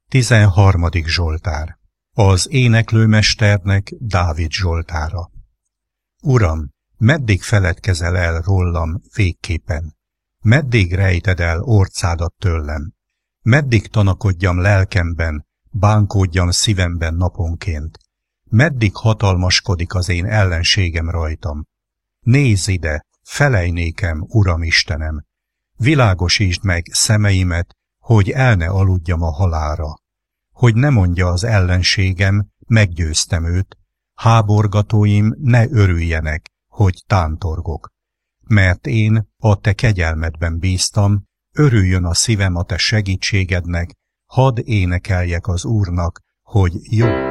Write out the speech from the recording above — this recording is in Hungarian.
13. Zsoltár. Az éneklőmesternek Dávid zsoltára. Uram, meddig feledkezel el rólam végképpen? Meddig rejted el orcádat tőlem? Meddig tanakodjam lelkemben, bánkódjam szívemben naponként? Meddig hatalmaskodik az én ellenségem rajtam? Nézz ide, felej nékem, Uram Istenem! Világosítsd meg szemeimet, hogy el ne aludjam a halálra. Hogy ne mondja az ellenségem, meggyőztem őt, háborgatóim ne örüljenek, hogy tántorgok. Mert én a te kegyelmedben bíztam, örüljön a szívem a te segítségednek, hadd énekeljek az Úrnak, hogy jó.